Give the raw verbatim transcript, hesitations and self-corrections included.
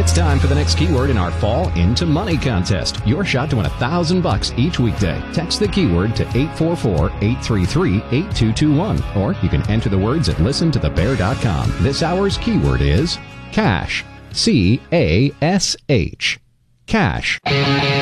It's time for the next keyword in our Fall Into Money contest. Your shot to win a thousand bucks each weekday. Text the keyword to eight four four, eight three three, eight two two one, or you can enter the words at listen to the bear dot com. This hour's keyword is cash. C A S H. Cash.